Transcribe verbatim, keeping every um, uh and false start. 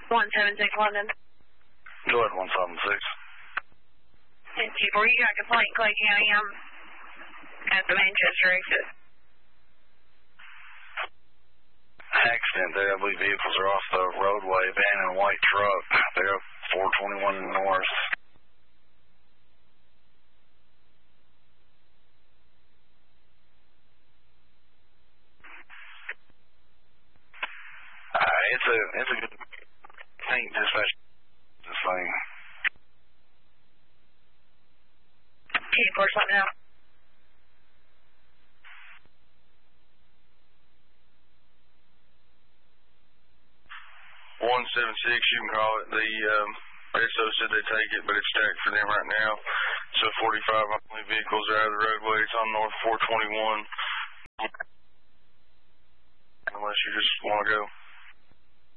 one seven six London. Go ahead, one seven six. ten two four, you got a complaint in Clay County. I'm at the Manchester exit. Accident there. I believe vehicles are off the roadway. Van and a white truck. They're four twenty-one north. Uh, it's a it's a good thing. Dispatch this thing. Can you force let me know? one seven six, you can call it. The um, S O said they take it, but it's tagged for them right now. So forty-five, I believe, vehicles are out of the roadway. It's on North four twenty-one. Unless you just want to go.